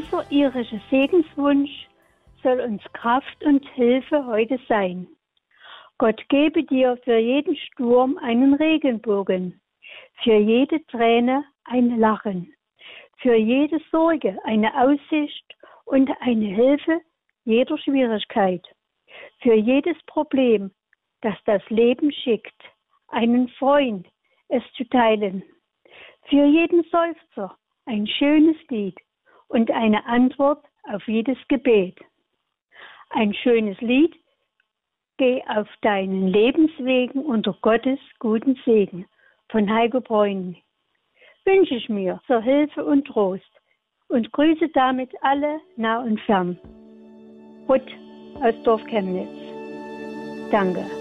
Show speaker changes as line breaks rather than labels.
Dieser irische Segenswunsch soll uns Kraft und Hilfe heute sein. Gott gebe dir für jeden Sturm einen Regenbogen, für jede Träne ein Lachen, für jede Sorge eine Aussicht und eine Hilfe jeder Schwierigkeit, für jedes Problem, das das Leben schickt, einen Freund, es zu teilen, für jeden Seufzer ein schönes Lied und eine Antwort auf jedes Gebet. Ein schönes Lied, geh auf deinen Lebenswegen unter Gottes guten Segen. Von Heiko Bräuning wünsche ich mir zur Hilfe und Trost und grüße damit alle nah und fern. Ruth aus Dorf Chemnitz. Danke.